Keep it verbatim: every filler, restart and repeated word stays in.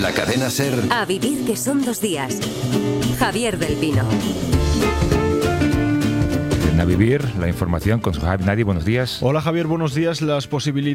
la cadena SER. A vivir que son dos días. Javier del Pino. A vivir, la información con Javi Nadi, buenos días. Hola Javier, buenos días. Las posibilidades